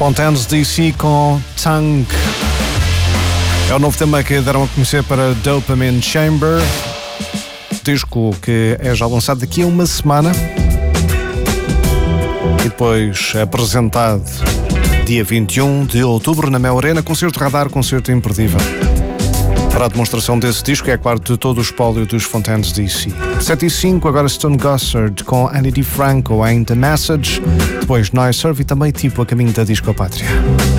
Fontaines DC com Tongue. É o novo tema que deram a conhecer para Dopamine Chamber, disco que é já lançado daqui a uma semana e depois apresentado dia 21 de outubro na Mel Arena, concerto radar, concerto imperdível. Para a demonstração desse disco é claro de todo o espólio dos Fontaines DC. 7:05, agora Stone Gossard com Annie DiFranco em The Message, depois Noise Serve e também tipo a caminho da Discopátria.